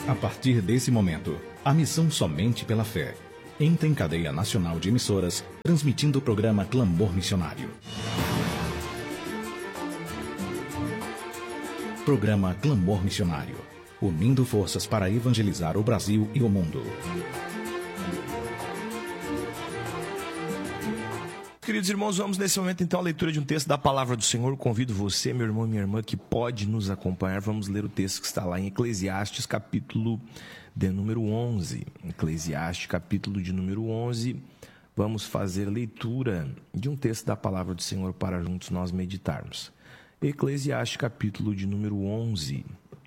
A partir desse momento, a missão Somente pela Fé entra em cadeia nacional de emissoras, transmitindo o programa Clamor Missionário. Programa Clamor Missionário, unindo forças para evangelizar o Brasil e o mundo. Queridos irmãos, vamos nesse momento então à leitura de um texto da Palavra do Senhor. Convido você, meu irmão e minha irmã, que pode nos acompanhar. Vamos ler o texto que está lá em Eclesiastes, capítulo de número 11. Eclesiastes, capítulo de número 11. Vamos fazer leitura de um texto da Palavra do Senhor para juntos nós meditarmos. Eclesiastes, capítulo de número 11.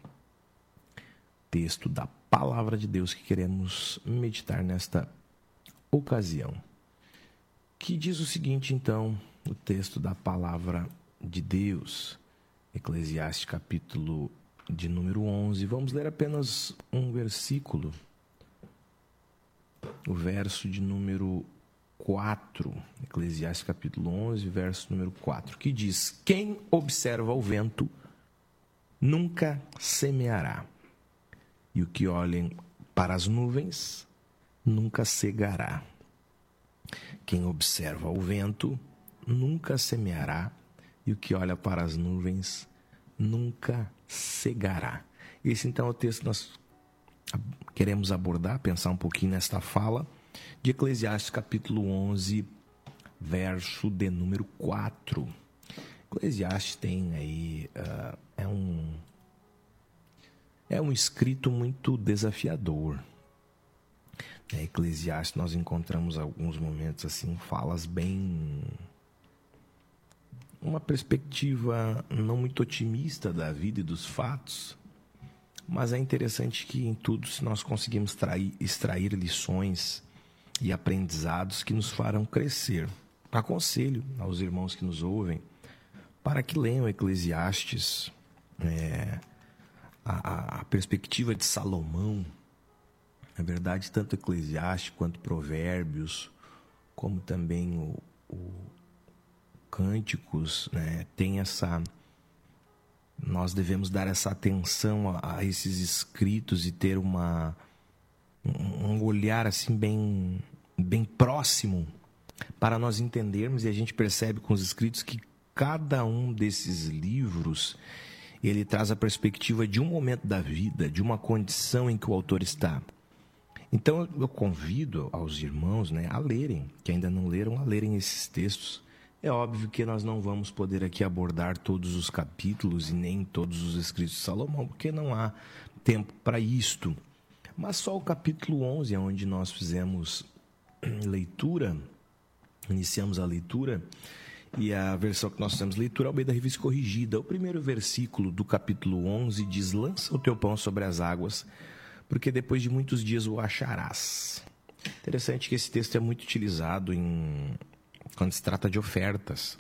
Texto da Palavra de Deus que queremos meditar nesta ocasião. Que diz o seguinte, então, o texto da Palavra de Deus, Eclesiastes, capítulo de número 11. Vamos ler apenas um versículo, o verso de número 4, Eclesiastes, capítulo 11, verso número 4, que diz: quem observa o vento nunca semeará, e o que olha para as nuvens nunca cegará. Quem observa o vento nunca semeará, e o que olha para as nuvens nunca cegará. Esse então é o texto que nós queremos abordar, pensar um pouquinho nesta fala de Eclesiastes capítulo 11, verso de número 4. Eclesiastes tem aí, é um escrito muito desafiador. Eclesiastes, nós encontramos alguns momentos assim, falas bem, uma perspectiva não muito otimista da vida e dos fatos, mas é interessante que em tudo nós conseguimos extrair lições e aprendizados que nos farão crescer. Aconselho aos irmãos que nos ouvem para que leiam Eclesiastes, a perspectiva de Salomão. Na verdade, tanto Eclesiastes quanto Provérbios, como também o Cânticos, tem essa... Nós devemos dar essa atenção a esses escritos e ter um olhar assim bem próximo para nós entendermos, e a gente percebe com os escritos que cada um desses livros ele traz a perspectiva de um momento da vida, de uma condição em que o autor está. Então eu convido aos irmãos a lerem, que ainda não leram, a lerem esses textos. É óbvio que nós não vamos poder aqui abordar todos os capítulos e nem todos os escritos de Salomão, porque não há tempo para isto. Mas só o capítulo 11, é onde nós fizemos leitura, iniciamos a leitura, e a versão que nós fizemos leitura é o meio da Revista Corrigida. O primeiro versículo do capítulo 11 diz: lança o teu pão sobre as águas, porque depois de muitos dias o acharás. Interessante que esse texto é muito utilizado quando se trata de ofertas.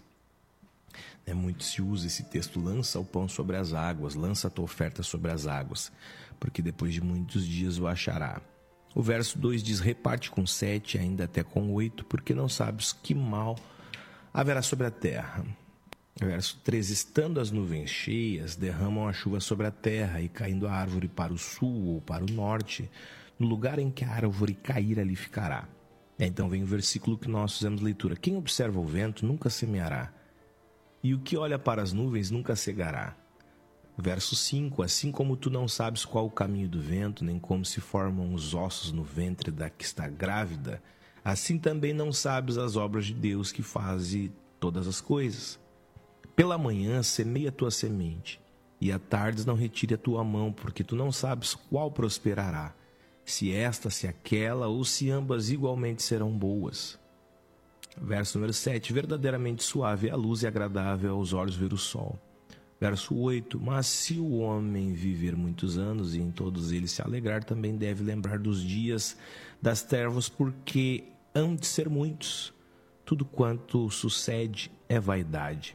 Muito se usa esse texto: lança o pão sobre as águas, lança a tua oferta sobre as águas, porque depois de muitos dias o achará. O verso 2 diz: reparte com 7, ainda até com 8, porque não sabes que mal haverá sobre a terra. Verso 3, estando as nuvens cheias, derramam a chuva sobre a terra, e caindo a árvore para o sul ou para o norte, no lugar em que a árvore cair, ali ficará. Então vem o versículo que nós fizemos leitura: quem observa o vento nunca semeará, e o que olha para as nuvens nunca cegará. Verso 5, assim como tu não sabes qual o caminho do vento, nem como se formam os ossos no ventre da que está grávida, assim também não sabes as obras de Deus que faz todas as coisas. Pela manhã semeia a tua semente, e à tarde não retire a tua mão, porque tu não sabes qual prosperará, se esta, se aquela, ou se ambas igualmente serão boas. Verso número 7, verdadeiramente suave é a luz e agradável aos olhos ver o sol. Verso 8, mas se o homem viver muitos anos e em todos eles se alegrar, também deve lembrar dos dias das trevas, porque hão de ser muitos. Tudo quanto sucede é vaidade.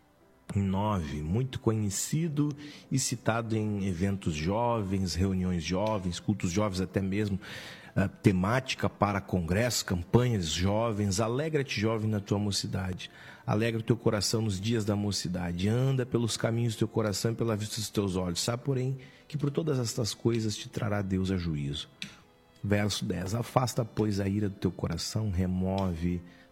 9, muito conhecido e citado em eventos jovens, reuniões jovens, cultos jovens, até mesmo temática para congressos, campanhas jovens. Alegra-te, jovem, na tua mocidade. Alegra o teu coração nos dias da mocidade. Anda pelos caminhos do teu coração e pela vista dos teus olhos. Sabe, porém, que por todas estas coisas te trará Deus a juízo. Verso 10. Afasta, pois, a ira do teu coração, remove